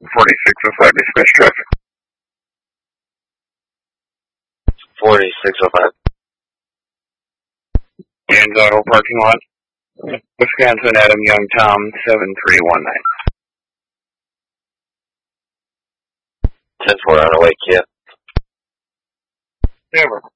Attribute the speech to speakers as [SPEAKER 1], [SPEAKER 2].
[SPEAKER 1] 4605, dispatch traffic.
[SPEAKER 2] 4605.
[SPEAKER 1] Dan's Auto parking lot. Wisconsin Adam Young Tom 7319.
[SPEAKER 2] 10-4 on awake, yeah.
[SPEAKER 1] Never.